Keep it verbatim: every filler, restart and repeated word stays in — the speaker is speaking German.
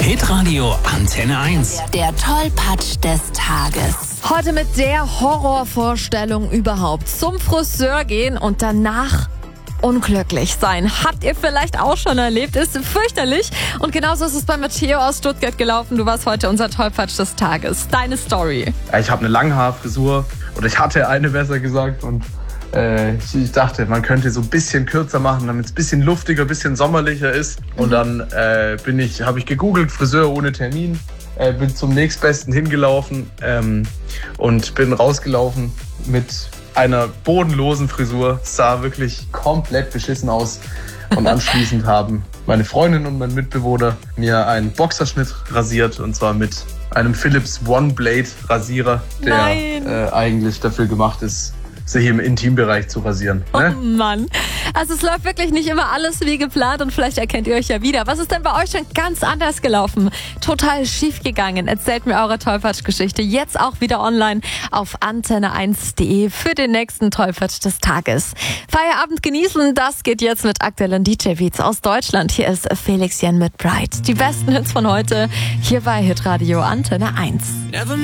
Hitradio Antenne eins. Der Tollpatsch des Tages. Heute mit der Horrorvorstellung überhaupt. Zum Friseur gehen und danach unglücklich sein. Habt ihr vielleicht auch schon erlebt? Ist fürchterlich. Und genauso ist es bei Matteo aus Stuttgart gelaufen. Du warst heute unser Tollpatsch des Tages. Deine Story. Ich habe eine Langhaarfrisur, oder ich hatte eine, besser gesagt, und äh, ich dachte, man könnte so ein bisschen kürzer machen, damit es ein bisschen luftiger, ein bisschen sommerlicher ist. Und Mhm. dann äh, bin ich, habe ich gegoogelt, Friseur ohne Termin, äh, bin zum nächstbesten hingelaufen ähm, und bin rausgelaufen mit einer bodenlosen Frisur. Sah wirklich komplett beschissen aus. Und anschließend haben meine Freundin und mein Mitbewohner mir einen Boxerschnitt rasiert, und zwar mit einem Philips One Blade Rasierer, der äh, eigentlich dafür gemacht ist, sich im Intimbereich zu rasieren. Ne? Oh Mann. Also es läuft wirklich nicht immer alles wie geplant und vielleicht erkennt ihr euch ja wieder. Was ist denn bei euch schon ganz anders gelaufen? Total schief gegangen? Erzählt mir eure Tollpatsch-Geschichte jetzt auch wieder online auf antenne eins punkt de für den nächsten Tollpatsch des Tages. Feierabend genießen, das geht jetzt mit aktuellen D J-Beats aus Deutschland. Hier ist Felix Jen mit Bright. Die besten Hits von heute hier bei Hitradio Antenne eins.